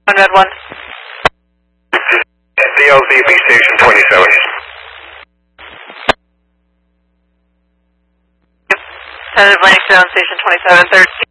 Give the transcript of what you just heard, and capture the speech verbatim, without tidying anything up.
One red one. D L Z B station twenty-seven. Tentative landing zone station twenty-seven, third